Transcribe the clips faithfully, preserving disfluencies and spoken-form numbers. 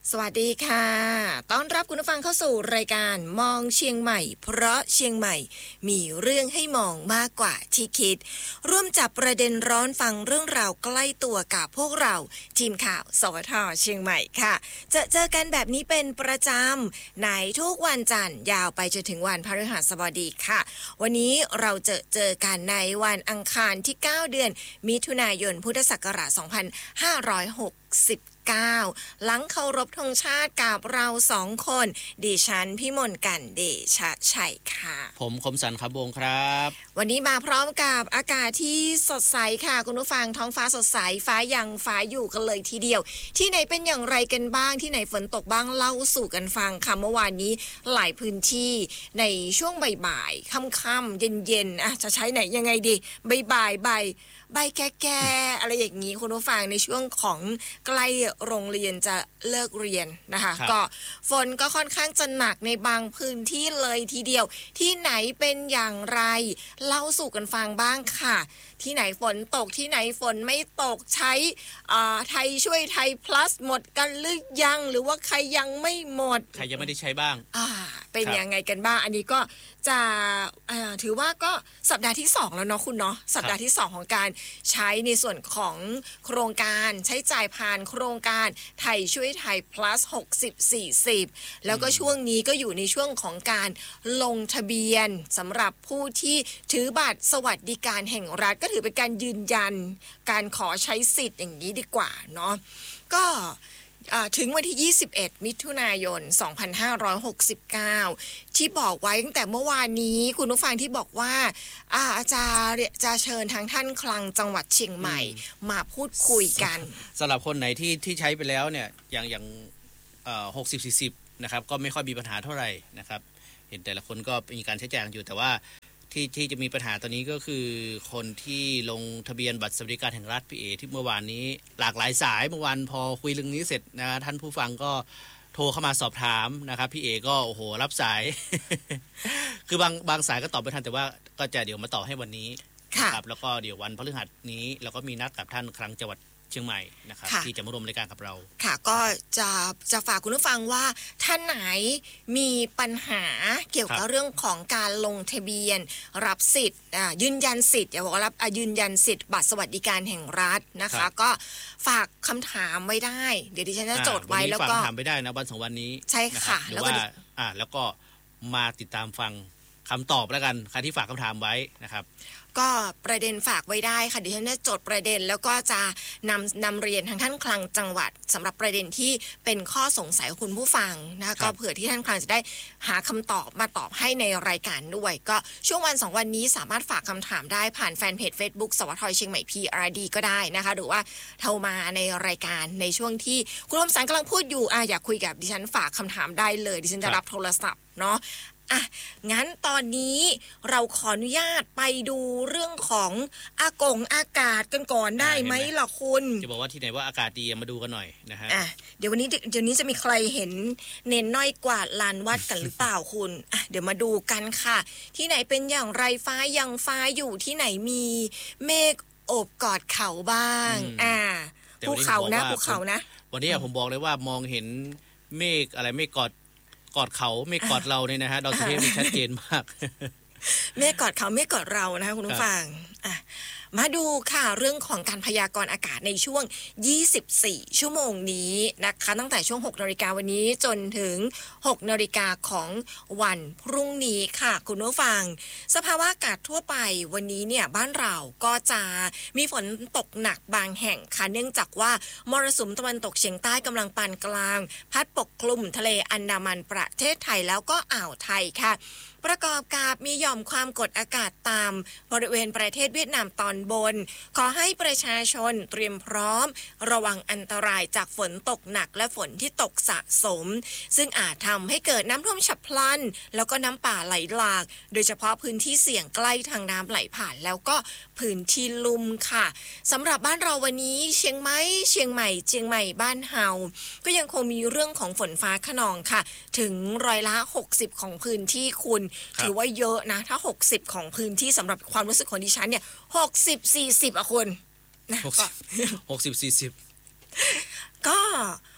สวัสดีค่ะต้อนรับคุณผู้ฟังเข้าสู่รายการมองเชียงใหม่เพราะเชียงใหม่มีเรื่องให้มองมากกว่าที่คิดร่วมจับประเด็นร้อนฟังเรื่องราวใกล้ตัวกับพวกเราทีมข่าวสวทเชียงใหม่ค่ะจะเจอกันแบบนี้เป็นประจำในทุกวันจันทร์ยาวไปจนถึงวันพฤหัสบดีค่ะวันนี้เราจะเจอกันในวันอังคารที่เก้าเดือนมิถุนายนพุทธศักราชสองพันห้าร้อยหกสิบหลังเคารพธงชาติกับเราสองคนดิฉันพี่มนต์กันเดชะชัยค่ะผมคมสันต์ คำวงครับวันนี้มาพร้อมกับอากาศที่สดใสค่ะคุณผู้ฟังท้องฟ้าสดใสฟ้ายังฟ้าอยู่กันเลยทีเดียวที่ไหนเป็นอย่างไรกันบ้างที่ไหนฝนตกบ้างเล่าสู่กันฟังค่ะเมื่อวานนี้หลายพื้นที่ในช่วงบ่ายๆค่ำๆเย็นๆอ่ะจะใช้ไหนยังไงดีบ่ายๆบ่ายใบแก่ๆอะไรอย่างนี้คุณผู้ฟังในช่วงของใกล้โรงเรียนจะเลิกเรียนนะคะก็ฝนก็ค่อนข้างจะหนักในบางพื้นที่เลยทีเดียวที่ไหนเป็นอย่างไรเล่าสู่กันฟังบ้างค่ะที่ไหนฝนตกที่ไหนฝนไม่ตกใช้ไทยช่วยไทย plus หมดกันหรือยังหรือว่าใครยังไม่หมดใครยังไม่ได้ใช้บ้างอ่าเป็นยังไงกันบ้างอันนี้ก็จะถือว่าก็สัปดาห์ที่สองแล้วเนาะคุณเนาะสัปดาห์ที่สองของการใช้ในส่วนของโครงการใช้จ่ายผ่านโครงการไทยช่วยไทย plus หกสิบ สี่สิบแล้วก็ช่วงนี้ก็อยู่ในช่วงของการลงทะเบียนสำหรับผู้ที่ถือบัตรสวัสดิการแห่งรัฐก็ถือเป็นการยืนยันการขอใช้สิทธิ์อย่างนี้ดีกว่าเนาะก็ถึงวันที่ยี่สิบเอ็ดมิถุนายนสองพันห้าร้อยหกสิบเก้าที่บอกไว้ตั้งแต่เมื่อวานนี้คุณผู้ฟังที่บอกว่าอาจารย์จะเชิญทางท่านคลังจังหวัดเชียงใหม่มาพูดคุยกันสำหรับคนไหนที่ที่ใช้ไปแล้วเนี่ยอย่างอย่างหกสิบ สี่สิบนะครับก็ไม่ค่อยมีปัญหาเท่าไหร่นะครับเห็นแต่ละคนก็มีการใช้จ่ายอยู่แต่ว่าที่ที่จะมีปัญหาตอนนี้ก็คือคนที่ลงทะเบียนบัตรสวัสดิการแห่งรัฐพี่เอที่เมื่อวานนี้หลากหลายสายเมื่อวานพอคุยเรื่องนี้เสร็จนะท่านผู้ฟังก็โทรเข้ามาสอบถามนะครับพี่เอก็โอ้โหรับสาย คือบางบางสายก็ตอบไม่ทันแต่ว่าก็จะเดี๋ยวมาตอบให้วันนี้ครับแล้วก็เดี๋ยววันพฤหัสนี้เราก็มีนัดกับท่านคลังจังหวัดเชียงใหม่นะครับที่จะมาร่วมรายการกับเราค่ะก็จะจะฝากคุณผู้ฟังว่าท่านไหนมีปัญหาเกี่ยวกับเรื่องของการลงทะเบียนรับสิทธิ์ยืนยันสิทธิ์อย่าบอกว่ารับยืนยันสิทธิ์บัตรสวัสดิการแห่งรัฐนะคะก็ฝากคำถามไว้ได้เดี๋ยวดิฉันจะจดไว้แล้วก็ฝากคำถามไปได้นะวันสองวันนี้ใช่ค่ะแล้วก็อ่าแล้วก็มาติดตามฟังคำตอบแล้วกันใครที่ฝากคำถามไว้นะครับก็ประเด็นฝากไว้ได้ค่ะดิฉันจะจดประเด็นแล้วก็จะนำนำเรียนทางท่านคลังจังหวัดสำหรับประเด็นที่เป็นข้อสงสัยของคุณผู้ฟังนะก็เผื่อที่ท่านคลังจะได้หาคำตอบมาตอบให้ในรายการด้วยก็ช่วงวันสองวันนี้สามารถฝากคำถามได้ผ่านแฟนเพจ Facebook สวทเชียงใหม่ พี อาร์ ดี ก็ได้นะคะหรือว่าโทรมาในรายการในช่วงที่คุณคมสันกำลังพูดอยู่อ่ะอยากคุยกับดิฉันฝากคำถามได้เลยดิฉันจะรับโทรศัพท์เนาะอ่ะงั้นตอนนี้เราขออนุญาตไปดูเรื่องของอากงอากาศกันก่อนได้ไหมล่ะคุณจะบอกว่าที่ไหนว่าอากาศดีมาดูกันหน่อยนะฮะอ่ะเดี๋ยววันนี้เดี๋ยวนี้จะมีใครเห็นเน้นน้อยกวาดลานวัดกันหรือเปล่าคุณอ่ะเดี๋ยวมาดูกันค่ะที่ไหนเป็นอย่างไรฟ้ายังฟ้าอยู่ที่ไหนมีเมฆโอบกอดเขาบ้างอ่าภูเขานะภูเขานะวันนี้ผมบอกเลยว่ามองเห็นเมฆอะไรเมฆกอดกอดเขาไม่กอดเราเนี่ยนะฮะดาวสุเทพชัดเจนมากไม่กอดเขาไม่กอดเรานะคะคุณผู้ฟังอ่ะมาดูค่ะเรื่องของการพยากรณ์อากาศในช่วงยี่สิบสี่ชั่วโมงนี้นะคะตั้งแต่ช่วงหกนาฬิกาวันนี้จนถึงหกนาฬิกาของวันพรุ่งนี้ค่ะคุณผู้ฟังสภาวะอากาศทั่วไปวันนี้เนี่ยบ้านเราก็จะมีฝนตกหนักบางแห่งค่ะเนื่องจากว่ามรสุมตะวันตกเฉียงใต้กำลังปานกลางพัดปกคลุมทะเลอันดามันประเทศไทยแล้วก็อ่าวไทยค่ะประกอบกับมีหย่อมความกดอากาศต่ำบริเวณประเทศเวียดนามตอนบนขอให้ประชาชนเตรียมพร้อมระวังอันตรายจากฝนตกหนักและฝนที่ตกสะสมซึ่งอาจทำให้เกิดน้ำท่วมฉับพลันแล้วก็น้ำป่าไหลหลากโดยเฉพาะพื้นที่เสี่ยงใกล้ทางน้ำไหลผ่านแล้วก็พื้นที่ลุ่มค่ะสำหรับบ้านเราวันนี้เชียงใหม่เชียงใหม่เชียงใหม่บ้านเฮาก็ยังคงมีเรื่องของฝนฟ้าคะนองค่ะถึงร้อยละหกสิบของพื้นที่คุณถือว่าเยอะนะถ้าหกสิบของพื้นที่สำหรับความรู้สึกของดิฉันเนี่ยหกสิบ สี่สิบอ่ะคุณนะก็หกสิบ สี่สิบก็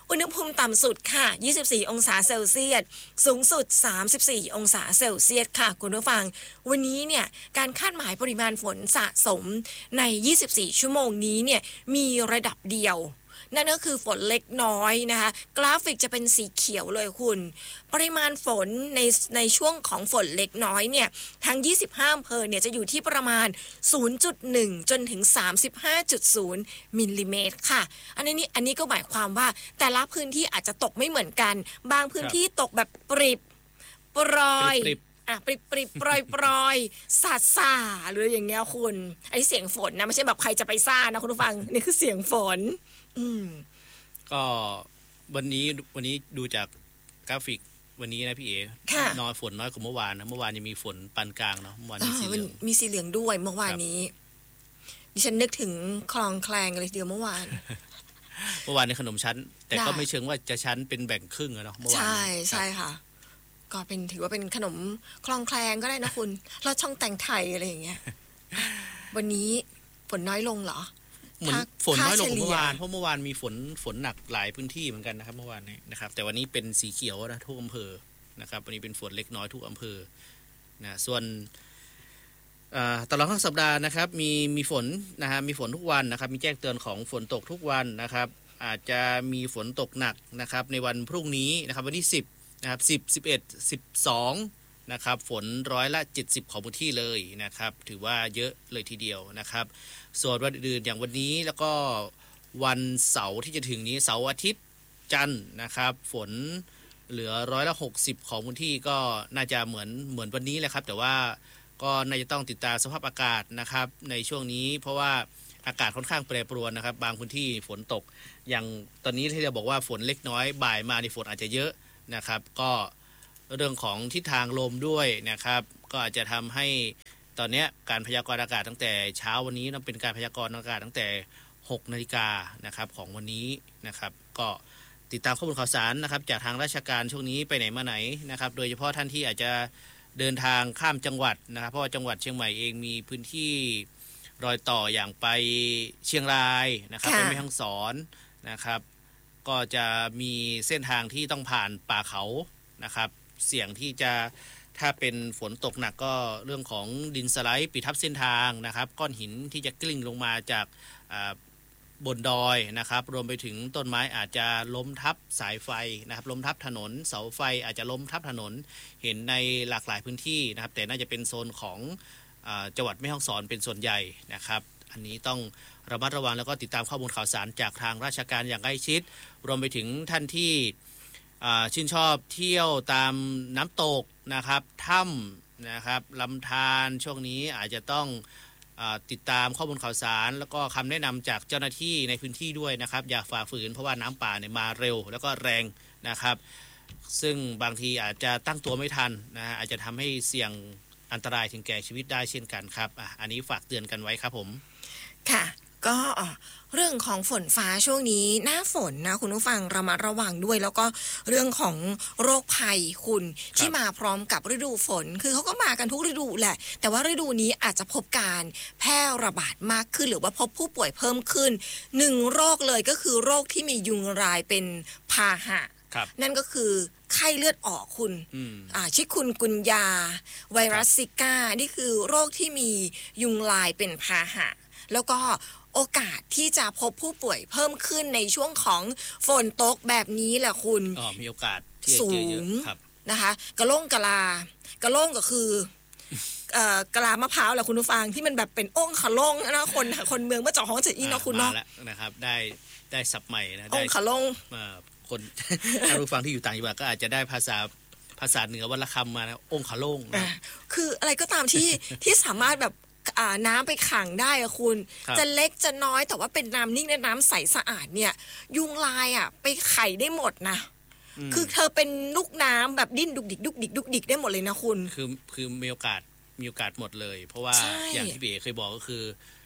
อุณหภูมิต่ำสุดค่ะยี่สิบสี่องศาเซลเซียสสูงสุดสามสิบสี่องศาเซลเซียสค่ะคุณผู้ฟังวันนี้เนี่ยการคาดหมายปริมาณฝนสะสมในยี่สิบสี่ชั่วโมงนี้เนี่ยมีระดับเดียวนั่นก็คือฝนเล็กน้อยนะคะกราฟิกจะเป็นสีเขียวเลยคุณปริมาณฝนในในช่วงของฝนเล็กน้อยเนี่ยทั้งยี่สิบห้าอำเภอเนี่ยจะอยู่ที่ประมาณ ศูนย์จุดหนึ่ง จนถึง สามสิบห้าจุดศูนย์ มิลลิเมตรค่ะอันนี้อันนี้ก็หมายความว่าแต่ละพื้นที่อาจจะตกไม่เหมือนกันบางพื้นที่ตกแบบปริบปรอยอ่ะปริบปริบปรอยปรอยสาดสาหรืออย่างเงี้ยคุณอันนี้เสียงฝนนะไม่ใช่แบบใครจะไปซ่านะคุณผู้ฟังนี่คือเสียงฝนอืมก็วันนี้วันนี้ดูจากกราฟิกวันนี้นะพี่เอ๋น้อยฝนน้อยกว่าเมื่อวานนะเมื่อวานยังมีฝนปานกลางเนาะเมื่อวานมีสีเหลืองมีสีเหลืองด้วยเมื่อวานนี้ดิฉันนึกถึงคลองแคลงเลยเดียวเมื่อวานเมื่อวานในขนมชั้นแต่ก็ไม่เชิงว่าจะชั้นเป็นแบ่งครึ่งเนาะเมื่อวานใช่ใช่ค่ะก็เป็นถือว่าเป็นขนมคลองแคลงก็ได้นะคุณลอดช่องแต่งไทยอะไรอย่างเงี้ยวันนี้ฝนน้อยลงเหรอเหมือนฝนน้อยลงเมื่อวานเพราะเมื่อวานมีฝนฝนหนักหลายพื้นที่เหมือนกันนะครับเมื่อวานนี้นะครับแต่วันนี้เป็นสีเขียวนะทุกอำเภอนะครับวันนี้เป็นฝนเล็กน้อยทุกอำเภอนะส่วนตลอดทั้งสัปดาห์นะครับมีมีฝนนะฮะมีฝนทุกวันนะครับมีแจ้งเตือนของฝนตกทุกวันนะครับอาจจะมีฝนตกหนักนะครับในวันพรุ่งนี้นะครับวันที่สิบนะครับสิบ สิบเอ็ด สิบสองนะครับฝนร้อยละเจ็ดสิบของพื้นที่เลยนะครับถือว่าเยอะเลยทีเดียวนะครับส่วนวันอื่นอย่างวันนี้แล้วก็วันเสาร์ที่จะถึงนี้เสาร์อาทิตย์จันทร์นะครับฝนเหลือร้อยละหกสิบของพื้นที่ก็น่าจะเหมือนเหมือนวันนี้แหละครับแต่ว่าก็น่าจะต้องติดตามสภาพอากาศนะครับในช่วงนี้เพราะว่าอากาศค่อนข้างแปรปรวนนะครับบางพื้นที่ฝนตกอย่างตอนนี้ที่เราบอกว่าฝนเล็กน้อยบ่ายมาในฝนอาจจะเยอะนะครับก็เรื่องของทิศทางลมด้วยนะครับก็อาจจะทำให้ตอนนี้การพยากรณ์อากาศตั้งแต่เช้าวันนี้นั้นเป็นการพยากรณ์อากาศตั้งแต่หกนาฬิกานะครับของวันนี้นะครับก็ติดตามข้อมูลข่าวสารนะครับจากทางราชการช่วงนี้ไปไหนมาไหนนะครับโดยเฉพาะท่านที่อาจจะเดินทางข้ามจังหวัดนะครับเพราะว่าจังหวัดเชียงใหม่เองมีพื้นที่รอยต่ออย่างไปเชียงรายนะครับไปแม่ฮ่องสอนนะครับก็จะมีเส้นทางที่ต้องผ่านป่าเขานะครับเสี่ยงที่จะถ้าเป็นฝนตกหนักก็เรื่องของดินสไลด์ปิดทับเส้นทางนะครับก้อนหินที่จะกลิ้งลงมาจากบนดอยนะครับรวมไปถึงต้นไม้อาจจะล้มทับสายไฟนะครับล้มทับถนนเสาไฟอาจจะล้มทับถนนเห็นในหลากหลายพื้นที่นะครับแต่น่าจะเป็นโซนของจังหวัดแม่ฮ่องสอนเป็นส่วนใหญ่นะครับอันนี้ต้องระมัดระวังแล้วก็ติดตามข้อมูลข่าวสารจากทางราชการอย่างใกล้ชิดรวมไปถึงท่านที่ชื่นชอบเที่ยวตามน้ำตกนะครับถ้ำนะครับลำธารช่วงนี้อาจจะต้องติดตามข้อมูลข่าวสารแล้วก็คำแนะนำจากเจ้าหน้าที่ในพื้นที่ด้วยนะครับอย่าฝ่าฝืนเพราะว่าน้ำป่าเนี่ยมาเร็วแล้วก็แรงนะครับซึ่งบางทีอาจจะตั้งตัวไม่ทันนะฮะอาจจะทำให้เสี่ยงอันตรายถึงแก่ชีวิตได้เช่นกันครับอ่ะอันนี้ฝากเตือนกันไว้ครับผมค่ะก็เรื่องของฝนฟ้าช่วงนี้หน้าฝนนะคุณผู้ฟังระมัดระวังด้วยแล้วก็เรื่องของโรคภัยคุณที่มาพร้อมกับฤดูฝนคือเขาก็มากันทุกฤดูแหละแต่ว่าฤดูนี้อาจจะพบการแพร่ระบาดมากขึ้นหรือว่าพบผู้ป่วยเพิ่มขึ้นหนึ่งโรคเลยก็คือโรคที่มียุงลายเป็นพาหะนั่นก็คือไข้เลือดออกคุณอ่าชิคุนกุนยาไวรัสซิก้านี่คือโรคที่มียุงลายเป็นพาหะแล้วก็โอกาสที่จะพบผู้ป่วยเพิ่มขึ้นในช่วงของฝนตกแบบนี้แหละคุณอ๋อมีโอกาสที่สูงนะคะกระโล่งกะลากระโล่งก็คือเอ่อกะลามะพร้าวแหละคุณผู้ฟังที่มันแบบเป็นองค์ขะล่งนะคนคนเมืองมาเจาะห้องจะอีเนาะคุณเนาะนะครับได้ได้ศัพท์ใหม่นะองค์ขะล่งคนท่านผู้ฟังที่อยู่ต่างจังหวัดก็อาจจะได้ภาษาภาษาเหนือวรรณคำมานะองค์ขะล่งนะคืออะไรก็ตามที่ที่สามารถแบบน้ำไปขังได้อะคุณจะเล็กจะน้อยแต่ว่าเป็นน้ำนิ่งและน้ำใสสะอาดเนี่ยยุงลายอะไปไข่ได้หมดนะคือเธอเป็นลูกน้ำแบบดิ้นดุกดิกดุกดิกดุกดิกได้หมดเลยนะคุณคือคือมีโอกาสมีโอกาสหมดเลยเพราะว่าอย่างที่เบ๋เคยบอกก็คือ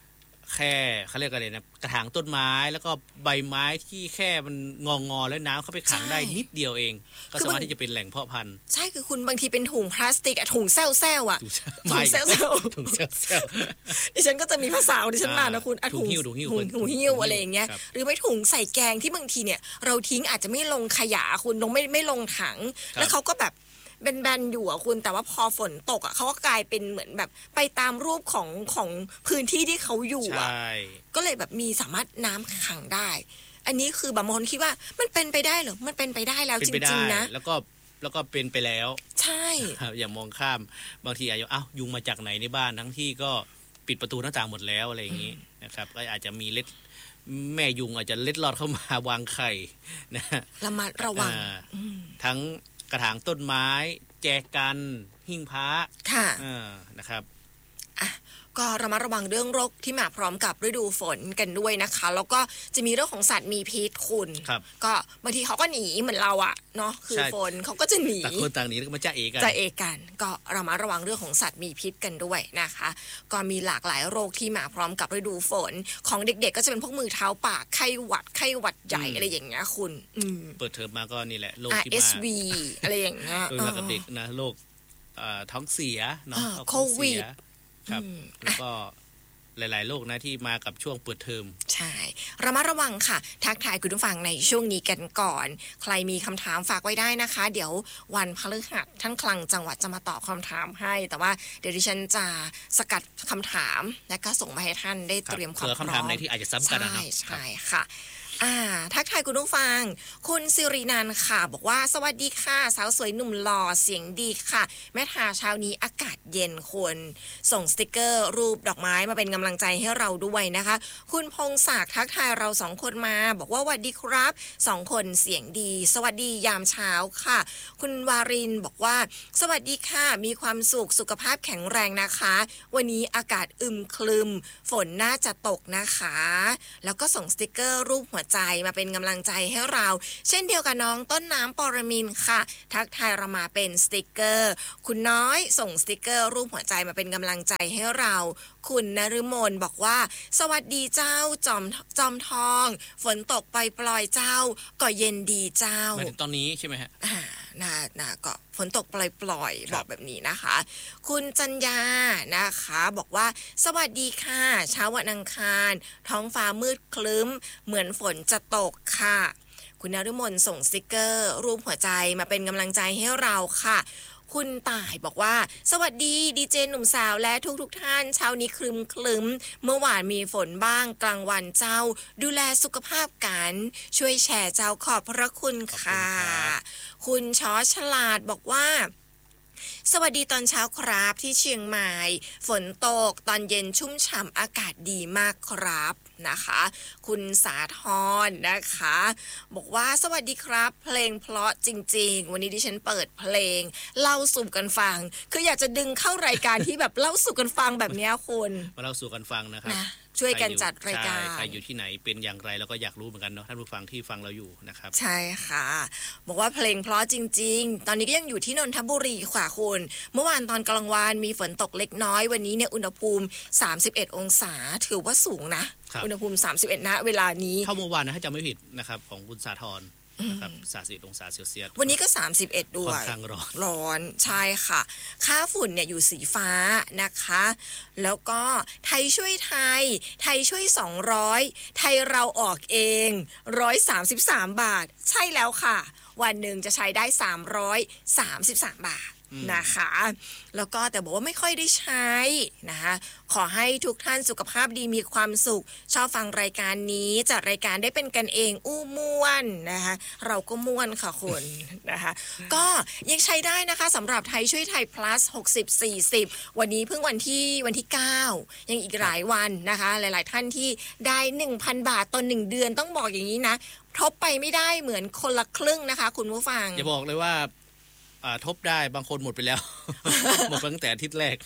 แค่เขาเรียกอะไรนะกระถางต้นไม้แล้วก็ใบไม้ที่แค่มันงองอแล้วน้ำเข้าไปขังได้นิดเดียวเองก็สามารถที่จะเป็นแหล่งเพาะพันธุ์ใช่คือคุณบางทีเป็นถุงพลาสติกอะถุงเซลเซลอะถุงเซลเซลถุงเซลเซลดิฉันก็จะมีภาษาดิฉันมานะคุณถุงหิ้วถุงหิ้วถุงหิ้วอะไรอย่างเงี้ยหรือไม่ถุงใส่แกงที่บางทีเนี่ยเราทิ้งอาจจะไม่ลงขยะคุณลงไม่ไม่ลงถังแล้วเขาก็แบบเป็นแบนอยู่อ่ะคุณแต่ว่าพอฝนตกอ่ะเขาก็กลายเป็นเหมือนแบบไปตามรูปของของพื้นที่ที่เขาอยู่อ่ะก็เลยแบบมีสามารถน้ำขังได้อันนี้คือบางคนคิดว่ามันเป็นไปได้เหรอมันเป็นไปได้แล้วจริงๆนะแล้วก็แล้วก็เป็นไปแล้วใช่อย่ามองข้ามบางทีอาจจะอ้าวยุงมาจากไหนในบ้านทั้งที่ก็ปิดประตูหน้าต่างหมดแล้วอะไรอย่างนี้นะครับก็อาจจะมีเล็ดแม่ยุงอาจจะเล็ดลอดเข้ามาวางไข่นะระมัดระวังทั้งกระถางต้นไม้แจกันหิ้งพระค่ะนะครับอ่ะก็ระมัดระวังเรื่องโรคที่มาพร้อมกับฤดูฝนกันด้วยนะคะแล้วก็จะมีเรื่องของสัตว์มีพิษคุณก็บางทีเขาก็หนีเหมือนเราอะเนาะคือฝนเขาก็จะหนีต่างคนต่างหนีแล้วก็มาจ้าเอกันจ้าเอกันก็ระมัดระวังเรื่องของสัตว์มีพิษกันด้วยนะคะก็มีหลากหลายโรคที่มาพร้อมกับฤดูฝนของเด็กๆก็จะเป็นพวกมือเท้าปากไข้หวัดไข้หวัดใหญ่อะไรอย่างเงี้ยคุณเปิดเทอมมาก็นี่แหละโรคที่มาอาร์ เอส วี อะไรอย่างเงี้ยมากับเด็กนะโรคท้องเสียเนาะโควิดครับแล้วก็หลายๆโรคนะที่มากับช่วงเปิดเทอมใช่ระมัดระวังค่ะทักทายคุณผู้ฟังในช่วงนี้กันก่อนใครมีคำถามฝากไว้ได้นะคะเดี๋ยววันพฤหัสท่านคลังจังหวัดจะมาตอบคำถามให้แต่ว่าเดี๋ยวดิฉันจะสกัดคำถามและก็ส่งมาให้ท่านได้เตรียมความพร้อมคำถามในที่อาจจะซ้ำกันนะใช่ใช่ค่ะอ่าทักทายคุณผู้ฟังคุณสิรินันท์ค่ะบอกว่าสวัสดีค่ะสาวสวยหนุ่มหล่อเสียงดีค่ะแม่ทาเช้านี้อากาศเย็นควรส่งสติกเกอร์รูปดอกไม้มาเป็นกำลังใจให้เราด้วยนะคะคุณพงศักดิ์ทักทายเราสองคนมาบอกว่าสวัสดีครับสองคนเสียงดีสวัสดียามเช้าค่ะคุณวารินบอกว่าสวัสดีค่ะมีความสุขสุขภาพแข็งแรงนะคะวันนี้อากาศอึมครึมฝนน่าจะตกนะคะแล้วก็ส่งสติกเกอร์รูปหัวใจมาเป็นกำลังใจให้เราเช่นเดียวกับน้องต้นน้ำปรมินค่ะทักทายเรามาเป็นสติกเกอร์คุณน้อยส่งสติกเกอร์รูปหัวใจมาเป็นกำลังใจให้เราคุณนฤมลบอกว่าสวัสดีเจ้าจอมจอมทองฝนตกไปปล่อยเจ้าก็เย็นดีเจ้ามาถึงตอนนี้ใช่ไหมฮะอ่าน่าน่าก็ฝนตกปล่อยๆบอกแบบนี้นะคะคุณจัญญานะคะบอกว่าสวัสดีค่ะเช้าวันอังคารท้องฟ้ามืดครึ้มเหมือนฝนจะตกค่ะคุณนฤมลส่งสติกเกอร์รูปหัวใจมาเป็นกำลังใจให้เราค่ะคุณต่ายบอกว่าสวัสดีดีเจหนุ่มสาวและทุกทุกท่านเช้านี้ครึมคลึ้มเมื่อวานมีฝนบ้างกลางวันเจ้าดูแลสุขภาพกันช่วยแชร์เจ้าขอบพระคุณค่ะคุณชอฉลาดบอกว่าสวัสดีตอนเช้าครับที่เชียงใหม่ฝนตกตอนเย็นชุ่มฉ่ำอากาศดีมากครับนะคะคุณสาธรนะคะบอกว่าสวัสดีครับเพลงเพราะจริงๆวันนี้ดิฉันเปิดเพลงเล่าสู่กันฟังคืออยากจะดึงเข้ารายการที่แบบเล่าสู่กันฟังแบบนี้คุณมาเล่าสู่กันฟังนะครับนะช่วยกันจัดรายการใครอยู่ที่ไหนเป็นอย่างไรเราก็อยากรู้เหมือนกันเนาะท่านผู้ฟังที่ฟังเราอยู่นะครับใช่ค่ะบอกว่าเพลงเพราะจริงๆตอนนี้ก็ยังอยู่ที่นนทบุรีค่ะคุณเมื่อวานตอนกลางวันมีฝนตกเล็กน้อยวันนี้เนี่ยอุณหภูมิสามสิบเอ็ดองศาถือว่าสูงนะอุณหภูมิสามสิบเอ็ดณเวลานี้เท่าเมื่อวานนะถ้าจำไม่ผิดนะครับของคุณสาธรนะครับสามสิบเอ็ดองศาเซลเซียสวันนี้ก็สามสิบเอ็ดด้วยค่อนข้างร้อนร้อนใช่ค่ะค่าฝุ่นเนี่ยอยู่สีฟ้านะคะแล้วก็ไทยช่วยไทยไทยช่วยสองร้อยไทยเราออกเองหนึ่งร้อยสามสิบสามบาทใช่แล้วค่ะวันหนึ่งจะใช้ได้สามร้อยสามสิบสามบาทนะคะแล้วก็แต่บอกว่าไม่ค่อยได้ใช้นะคะขอให้ทุกท่านสุขภาพดีมีความสุขชอบฟังรายการนี้จัดรายการได้เป็นกันเองอู้ม่วนนะคะเราก็ม่วนค่ะคุณนะคะก็ยังใช้ได้นะคะสำหรับไทยช่วยไทย plus หกสิบ สี่สิบวันนี้เพิ่งวันที่วันที่เก้ายังอีกหลายวันนะคะหลายๆท่านที่ได้ หนึ่งพัน บาทต่อหนึ่งเดือนต้องบอกอย่างนี้นะทบไปไม่ได้เหมือนคนละครึ่งนะคะคุณผู้ฟังอย่าบอกเลยว่าทบได้บางคนหมดไปแล้ว หมดตั้งแต่อาทิตย์แรก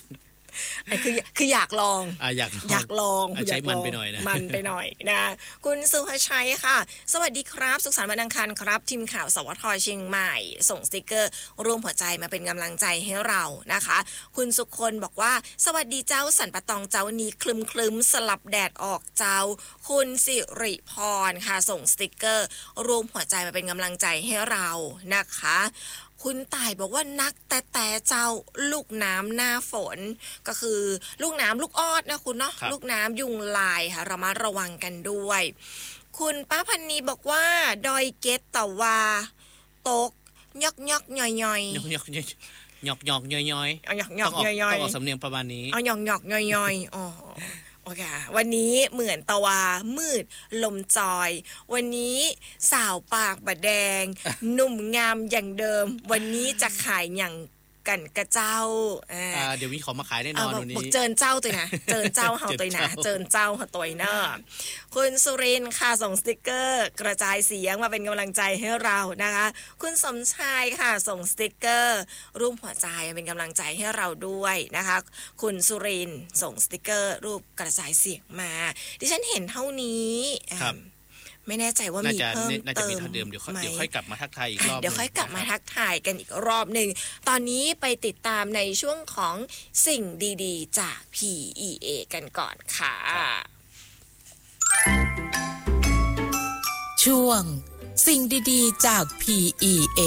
ไอ้คือคืออยากลองอ่าอยากอยากลองอ่ะใช้มันไปหน่อยนะมันไปหน่อยนะคุณสุภชัยค่ะสวัสดีครับสุขสันต์วันอังคารครับทีมข่าวสวทเชียงใหม่ส่งสติกเกอร์ร่วมหัวใจมาเป็นกำลังใจให้เรานะคะคุณสุคนบอกว่าสวัสดีเจ้าสันปะตองเจ้านี้คลึมคลึมสลับแดดออกเจ้าคุณสิริพรค่ะส่งสติกเกอร์ร่วมหัวใจมาเป็นกำลังใจให้เรานะคะคุณต่ายบอกว่านักแต่แต่เจ้าลูกน้ำหน้าฝนก็คือลูกน้ำลูกออดนะคุณเนาะลูกน้ำยุงลายค่ะระมัดระวังกันด้วยคุณป้าพันนีบอกว่าดอยเกตตะวาตกยอกยอกย่อยย่อยยอกยอกยอกยอกยอกย่อยย่อยเอาหยอกหยอกย่อยย่อยต้องออกสำเนียงประมาณนี้เอาหยอกหยอกย่อยย่อยอ๋อโอเควันนี้เหมือนตะวามืดลมจอยวันนี้สาวปากบะแดง หนุ่มงามอย่างเดิมวันนี้จะขายอย่างกันกระเจ้าอ่าอ่าเดี๋ยวมีของมาขายแน่นอนวันนี้บอกเจิญเจ้าตัวนะเจิญเจ้าเฮาตัวนะเจิญเจ้าเฮาตัวเนอะคุณสุรินทร์ค่ะส่งสติกเกอร์กระจายเสียงมาเป็นกำลังใจให้เรานะคะคุณสมชายค่ะส่งสติกเกอร์รูปหัวใจมาเป็นกำลังใจให้เราด้วยนะคะคุณสุรินทร์ส่งสติกเกอร์รูปกระจายเสียงมาดิฉันเห็นเท่านี้ครับไม่แน่ใจว่ามีเพิ่มเติมน่าจะมีเท่าเดิมเดี๋ยวเดี๋ยวค่อยกลับมาทักทายอีกรอบเดี๋ยวค่อยกลับมาทักทายกันอีกรอบหนึ่งตอนนี้ไปติดตามในช่วงของสิ่งดีๆจาก พี อี เอ กันก่อนค่ะช่วงสิ่งดีๆจาก พี อี เอ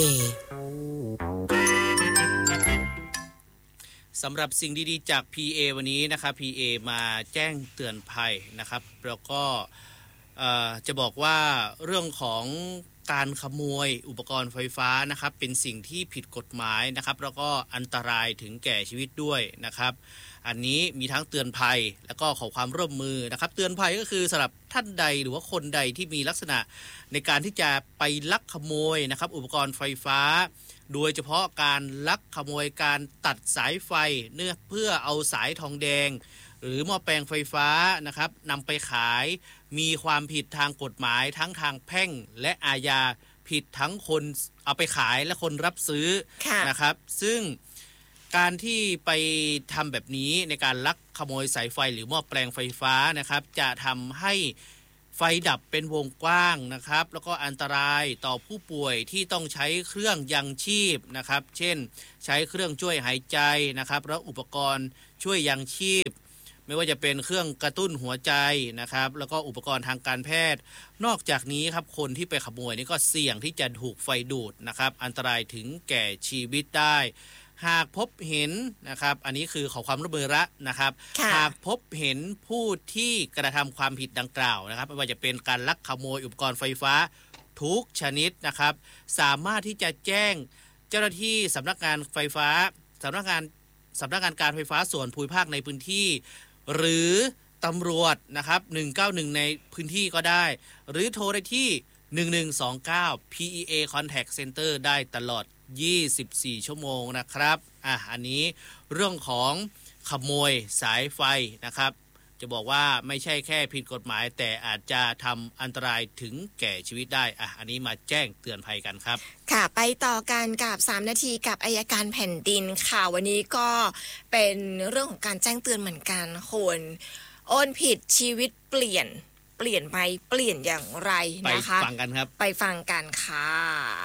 สำหรับสิ่งดีๆจาก พี เอ วันนี้นะครับ พี เอ มาแจ้งเตือนภัยนะครับแล้วก็จะบอกว่าเรื่องของการขโมยอุปกรณ์ไฟฟ้านะครับเป็นสิ่งที่ผิดกฎหมายนะครับแล้วก็อันตรายถึงแก่ชีวิตด้วยนะครับอันนี้มีทั้งเตือนภัยแล้วก็ขอความร่วมมือนะครับเตือนภัยก็คือสำหรับท่านใดหรือว่าคนใดที่มีลักษณะในการที่จะไปลักขโมยนะครับอุปกรณ์ไฟฟ้าโดยเฉพาะการลักขโมยการตัดสายไฟเนื่อเพื่อเอาสายทองแดงหรือหม้อแปลงไฟฟ้านะครับนำไปขายมีความผิดทางกฎหมายทั้งทางแพ่งและอาญาผิดทั้งคนเอาไปขายและคนรับซื้อนะครับซึ่งการที่ไปทำแบบนี้ในการลักขโมยสายไฟหรือหม้อแปลงไฟฟ้านะครับจะทำให้ไฟดับเป็นวงกว้างนะครับแล้วก็อันตรายต่อผู้ป่วยที่ต้องใช้เครื่องยังชีพนะครับเช่นใช้เครื่องช่วยหายใจนะครับแล้วอุปกรณ์ช่วยยังชีพไม่ว่าจะเป็นเครื่องกระตุ้นหัวใจนะครับแล้วก็อุปกรณ์ทางการแพทย์นอกจากนี้ครับคนที่ไปขโมยนี่ก็เสี่ยงที่จะถูกไฟดูดนะครับอันตรายถึงแก่ชีวิตได้หากพบเห็นนะครับอันนี้คือขอความร่วมมือละนะครับหากพบเห็นผู้ที่กระทำความผิดดังกล่าวนะครับไม่ว่าจะเป็นการลักขโมยอุปกรณ์ไฟฟ้าทุกชนิดนะครับสามารถที่จะแจ้งเจ้าหน้าที่สำนักงานไฟฟ้าสำนักงานสำนักงานการไฟฟ้าส่วนภูมิภาคในพื้นที่หรือตำรวจนะครับหนึ่งเก้าหนึ่งในพื้นที่ก็ได้หรือโทรได้ที่หนึ่งหนึ่งสองเก้า พี อี เอ Contact Center ได้ตลอดยี่สิบสี่ชั่วโมงนะครับอ่ะอันนี้เรื่องของขโมยสายไฟนะครับจะบอกว่าไม่ใช่แค่ผิดกฎหมายแต่อาจจะทำอันตรายถึงแก่ชีวิตได้อ่ะอันนี้มาแจ้งเตือนภัยกันครับค่ะไปต่อกันกับสามนาทีกับอัยการแผ่นดินค่ะวันนี้ก็เป็นเรื่องของการแจ้งเตือนเหมือนกันคนโอนผิดชีวิตเปลี่ยนเปลี่ยนไปเปลี่ยนอย่างไรนะคะไปฟังกันครับไปฟังกันค่ะ